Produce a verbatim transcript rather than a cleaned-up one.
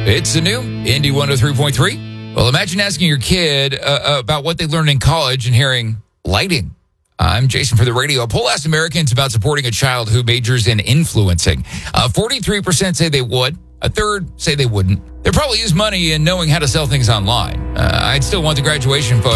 It's the new Indy one oh three point three. Well, imagine asking your kid uh, about what they learned in college and hearing lighting. I'm Jason for the radio. A poll asked Americans about supporting a child who majors in influencing. Uh, forty-three percent say they would. A third say they wouldn't. There probably is money in knowing how to sell things online. Uh, I'd still want the graduation photo.